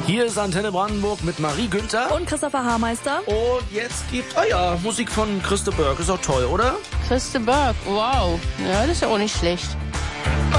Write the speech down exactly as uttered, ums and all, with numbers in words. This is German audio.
Hier ist Antenne Brandenburg mit Marie Günther. Und Christopher Haarmeister. Und jetzt gibt, ah ja, Musik von Christa Burke. Ist auch toll, oder? Christa Burke, wow. Ja, das ist ja auch nicht schlecht.